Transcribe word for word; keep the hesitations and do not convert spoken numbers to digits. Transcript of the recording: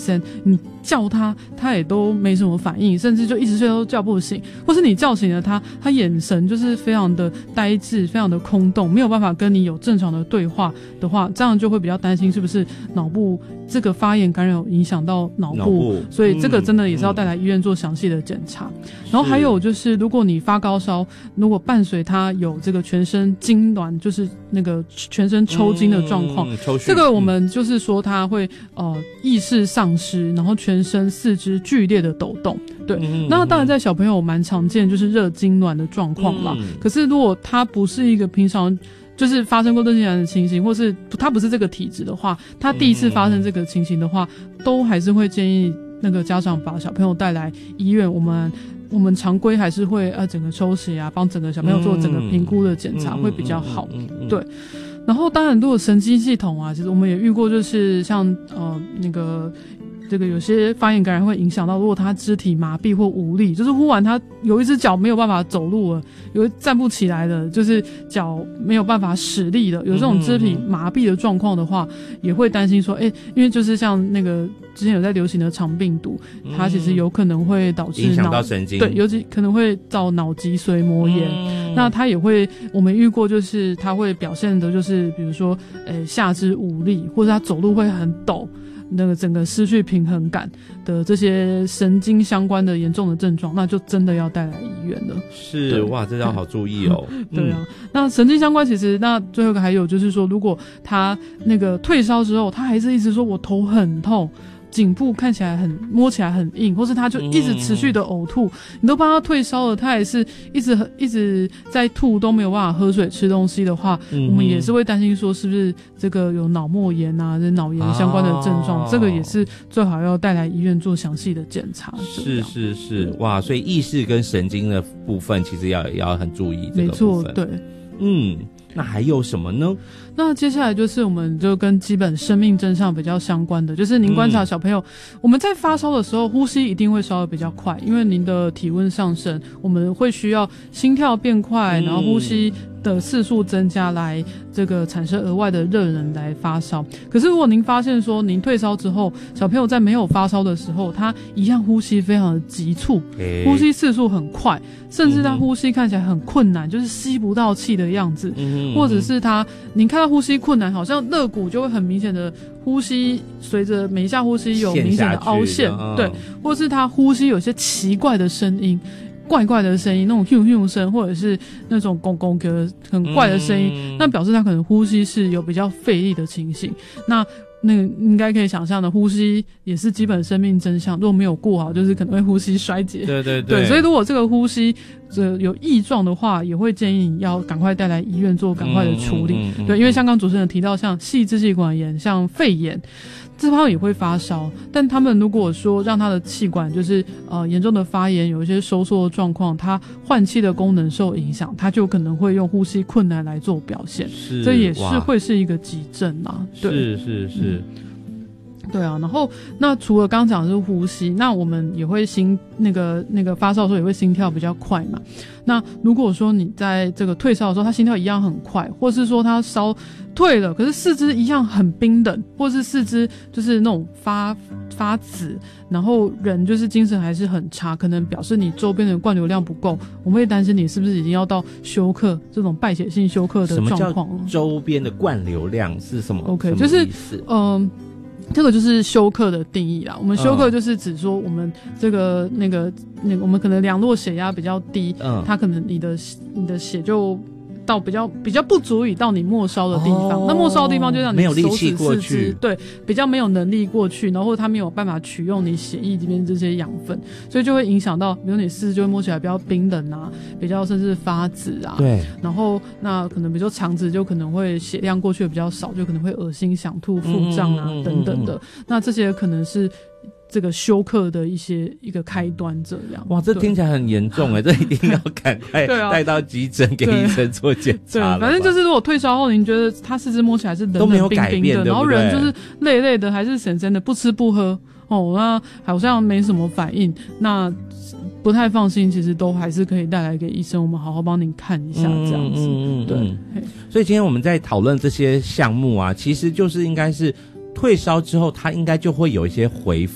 生，你叫他他也都没什么反应，甚至就一直睡都叫不醒，或是你叫醒了他，他眼神就是非常的呆滞，非常的空洞，没有办法跟你有正常的对话的话，这样就会比较担心是不是脑部这个发炎感染有影响到脑 部, 脑部所以这个真的也是要带来医院做详细的检查、嗯、然后还有就是如果你发高烧，如果伴随他有这个全身痉挛，就是那个全身抽筋的状况、嗯、这个我们就是说他会呃意识丧失，然后全身四肢剧烈的抖动，对、嗯、那当然在小朋友蛮常见就是热痉挛的状况啦、嗯、可是如果他不是一个平常就是发生过热痉挛的情形，或是他不是这个体质的话，他第一次发生这个情形的话、嗯、都还是会建议那个家长把小朋友带来医院，我们我们常规还是会呃整个抽血啊，帮整个小朋友做整个评估的检查、嗯、会比较好、嗯嗯嗯嗯、对。然后当然如果神经系统啊，其实我们也遇过，就是像呃那个这个有些发炎感染会影响到，如果他肢体麻痹或无力，就是忽然他有一只脚没有办法走路了，有站不起来的，就是脚没有办法使力了，有这种肢体麻痹的状况的话、嗯、也会担心说诶因为就是像那个之前有在流行的肠病毒、嗯、它其实有可能会导致脑影响到神经，对，尤其可能会造脑脊髓膜炎、嗯、那它也会我们遇过就是它会表现的就是比如说诶下肢无力，或者他走路会很抖，那个整个失去平衡感的这些神经相关的严重的症状，那就真的要带来医院了。 是，哇，这要好注意哦。 对啊、嗯，那神经相关其实那最后一个还有就是说，如果他那个退烧之后，他还是一直说我头很痛，颈部看起来很摸起来很硬，或是他就一直持续的呕吐、嗯、你都帮他退烧了，他也是一直一直在吐，都没有办法喝水吃东西的话、嗯、我们也是会担心说是不是这个有脑膜炎啊，这脑炎相关的症状、哦、这个也是最好要带来医院做详细的检查。 是是是，哇，所以意识跟神经的部分其实要要很注意这个部分。没错，对。嗯，那还有什么呢？ 那接下来就是我们就跟基本生命征象比较相关的，就是您观察小朋友、嗯、我们在发烧的时候呼吸一定会烧得比较快，因为您的体温上升，我们会需要心跳变快、嗯、然后呼吸的次数增加来这个产生额外的热能来发烧。可是如果您发现说您退烧之后，小朋友在没有发烧的时候他一样呼吸非常的急促、欸、呼吸次数很快，甚至他呼吸看起来很困难、嗯、就是吸不到气的样子、嗯、或者是他您看到呼吸困难，好像肋骨就会很明显的呼吸随着每一下呼吸有明显的凹陷、哦、对，或是他呼吸有些奇怪的声音，怪怪的声音，那种咻咻声，或者是那种公公的很怪的声音、嗯、那表示他可能呼吸是有比较费力的情形。那那个应该可以想象的，呼吸也是基本生命征象，如果没有顾好就是可能会呼吸衰竭。对对 对, 对，所以如果这个呼吸这有异状的话，也会建议你要赶快带来医院做赶快的处理、嗯嗯嗯、对，因为像刚主持人提到像细支气管炎，像肺炎这方面也会发烧，但他们如果说让他的气管就是呃严重的发炎，有一些收缩的状况，他换气的功能受影响，他就可能会用呼吸困难来做表现，是，这也是会是一个急症啊。对，是是是、嗯对啊，然后那除了刚刚讲的是呼吸，那我们也会心那个那个发烧的时候也会心跳比较快嘛。那如果说你在这个退烧的时候，他心跳一样很快，或是说他烧退了，可是四肢一样很冰冷，或是四肢就是那种发发紫，然后人就是精神还是很差，可能表示你周边的灌流量不够，我们会担心你是不是已经要到休克这种败血性休克的状况。 什么叫周边的灌流量是什么 ？OK， 就是嗯。呃这个就是休克的定义啦。我们休克就是指说我们这个那个那个我们可能量落血压比较低，嗯，它可能你的你的血就到比较比较不足以到你末梢的地方、哦、那末梢的地方就让你手指四肢对比较没有能力过去，然后它没有办法取用你血液里面这些养分，所以就会影响到比如你四肢就会摸起来比较冰冷啊，比较甚至发紫啊，对，然后那可能比如说肠子就可能会血量过去的比较少，就可能会恶心想吐腹胀啊、嗯、等等的、嗯嗯、那这些可能是这个休克的一些一个开端。这样哇，这听起来很严重哎，这一定要赶快带到急诊给医生做检查了。 对，反正就是如果退烧后您觉得他四肢摸起来是冷冷冰冰的，然后人就是累累的还是神神的不吃不喝哦，那好像没什么反应，那不太放心，其实都还是可以带来给医生，我们好好帮您看一下这样子。嗯嗯嗯，对。 所以今天我们在讨论这些项目啊，其实就是应该是退烧之后它应该就会有一些回复